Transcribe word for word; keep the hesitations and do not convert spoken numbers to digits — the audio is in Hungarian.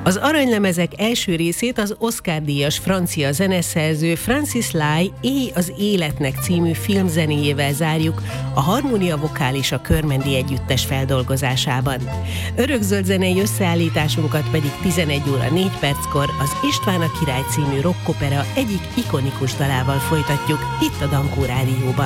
Az aranylemezek első részét az Oscar-díjas francia zeneszerző Francis Lai Éj az életnek című filmzenéjével zárjuk, a Harmónia Vokál és a Körmendi Együttes feldolgozásában. Örökzöld zenei összeállításunkat pedig tizenegy óra négy perckor az István a király című rockopera egyik ikonikus dalával folytatjuk itt a Dankó Rádióban.